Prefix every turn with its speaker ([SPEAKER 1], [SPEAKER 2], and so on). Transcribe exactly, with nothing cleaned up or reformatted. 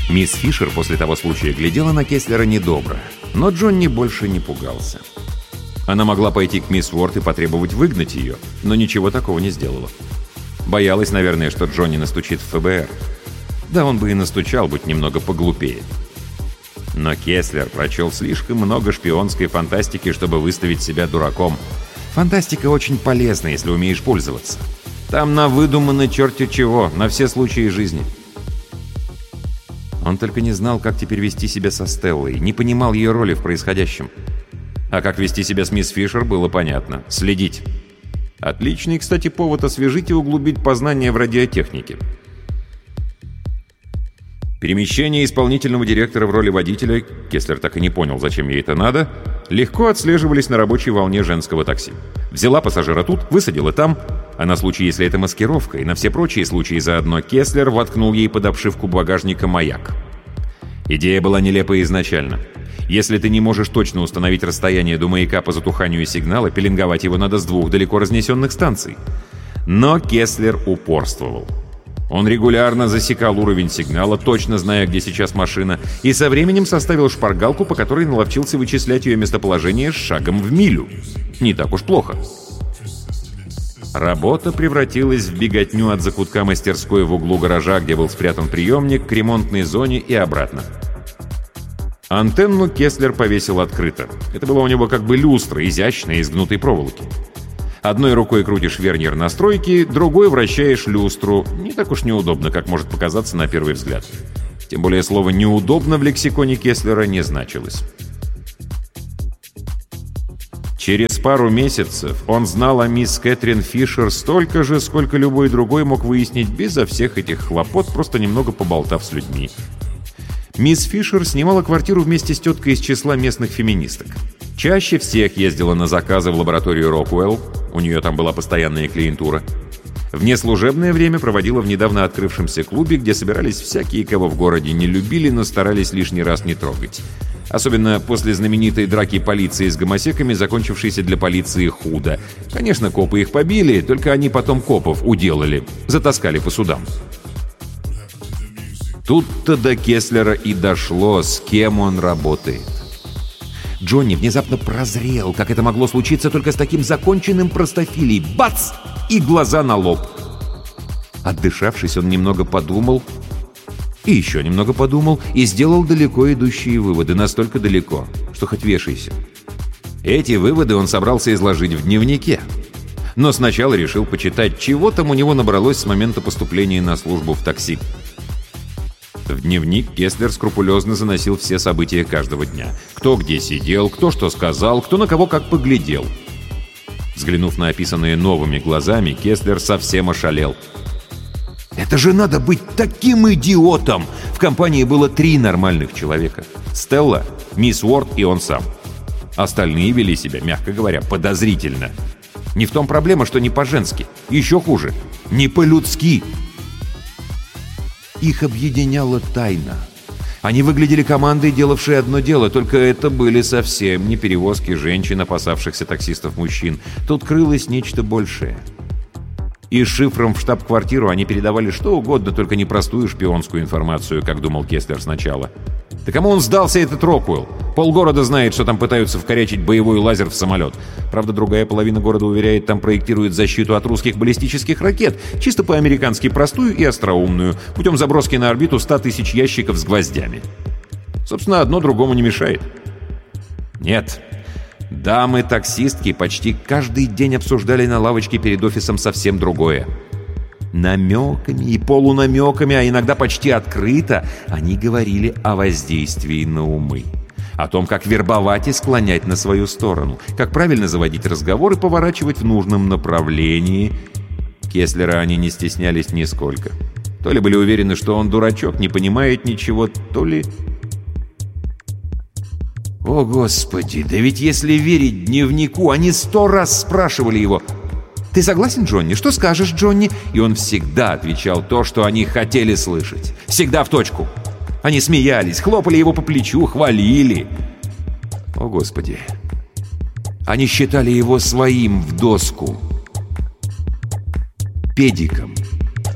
[SPEAKER 1] Мисс Фишер после того случая глядела на Кеслера недобро, но Джонни больше не пугался. Она могла пойти к мисс Уорд и потребовать выгнать ее, но ничего такого не сделала. Боялась, наверное, что Джонни настучит в эф бэ эр. Да он бы и настучал, будь немного поглупее. Но Кеслер прочел слишком много шпионской фантастики, чтобы выставить себя дураком. Фантастика очень полезна, если умеешь пользоваться. Там навыдумано черти чего, на все случаи жизни. Он только не знал, как теперь вести себя со Стеллой, не понимал ее роли в происходящем. А как вести себя с мисс Фишер, было понятно. Следить. Отличный, кстати, повод освежить и углубить познания в радиотехнике. Перемещение исполнительного директора в роли водителя, Кеслер так и не понял, зачем ей это надо, легко отслеживались на рабочей волне женского такси. Взяла пассажира тут, высадила там, а на случай, если это маскировка, и на все прочие случаи заодно, Кеслер воткнул ей под обшивку багажника маяк. Идея была нелепая изначально. Если ты не можешь точно установить расстояние до маяка по затуханию сигнала, пеленговать его надо с двух далеко разнесенных станций. Но Кеслер упорствовал. Он регулярно засекал уровень сигнала, точно зная, где сейчас машина, и со временем составил шпаргалку, по которой наловчился вычислять ее местоположение с шагом в милю. Не так уж плохо. Работа превратилась в беготню от закутка мастерской в углу гаража, где был спрятан приемник, к ремонтной зоне и обратно. Антенну Кеслер повесил открыто. Это была у него как бы люстра, изящная, из гнутой проволоки. Одной рукой крутишь верньер настройки, другой вращаешь люстру. Не так уж неудобно, как может показаться на первый взгляд. Тем более слово «неудобно» в лексиконе Кеслера не значилось. Через пару месяцев он знал о мисс Кэтрин Фишер столько же, сколько любой другой мог выяснить безо всех этих хлопот, просто немного поболтав с людьми. Мисс Фишер снимала квартиру вместе с теткой из числа местных феминисток. Чаще всех ездила на заказы в лабораторию Роквелл, у нее там была постоянная клиентура. В неслужебное время проводила в недавно открывшемся клубе, где собирались всякие, кого в городе не любили, но старались лишний раз не трогать. Особенно после знаменитой драки полиции с гомосеками, закончившейся для полиции худо. Конечно, копы их побили, только они потом копов уделали, затаскали по судам. Тут-то до Кеслера и дошло, с кем он работает. Джонни внезапно прозрел, как это могло случиться только с таким законченным простофилей. Бац! И глаза на лоб. Отдышавшись, он немного подумал, и еще немного подумал, и сделал далеко идущие выводы, настолько далеко, что хоть вешайся. Эти выводы он собрался изложить в дневнике. Но сначала решил почитать, чего там у него набралось с момента поступления на службу в такси. В дневник Кеслер скрупулезно заносил все события каждого дня. Кто где сидел, кто что сказал, кто на кого как поглядел. Взглянув на описанные новыми глазами, Кеслер совсем ошалел. Это же надо быть таким идиотом! В компании было три нормальных человека. Стелла, мисс Уорд и он сам. Остальные вели себя, мягко говоря, подозрительно. Не в том проблема, что не по-женски. Еще хуже, не по-людски. Их объединяла тайна. Они выглядели командой, делавшей одно дело, только это были совсем не перевозки женщин, опасавшихся таксистов-мужчин. Тут крылось нечто большее. И шифром в штаб-квартиру они передавали что угодно, только не простую шпионскую информацию, как думал Кеслер сначала. Да кому он сдался, этот Роквелл? Полгорода знает, что там пытаются вкорячить боевой лазер в самолет. Правда, другая половина города уверяет, там проектируют защиту от русских баллистических ракет, чисто по-американски простую и остроумную, путем заброски на орбиту ста тысяч ящиков с гвоздями. Собственно, одно другому не мешает. Нет. Дамы-таксистки почти каждый день обсуждали на лавочке перед офисом совсем другое. Намеками и полунамеками, а иногда почти открыто, они говорили о воздействии на умы. О том, как вербовать и склонять на свою сторону, как правильно заводить разговор и поворачивать в нужном направлении. Кеслера они не стеснялись нисколько. То ли были уверены, что он дурачок, не понимает ничего, то ли... О, Господи, да ведь если верить дневнику, они сто раз спрашивали его: «Ты согласен, Джонни? Что скажешь, Джонни?» И он всегда отвечал то, что они хотели слышать. Всегда в точку. Они смеялись, хлопали его по плечу, хвалили. О, Господи. Они считали его своим в доску. Педиком.